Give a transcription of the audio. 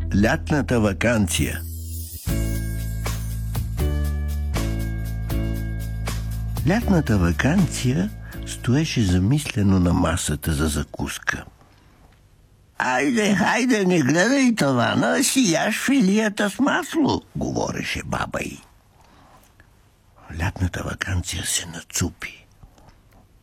Лятната ваканция. Лятната ваканция стоеше замислено на масата за закуска. Хайде, не гледай тавана, си яш филията с масло, говореше баба й. Лятната ваканция се нацупи.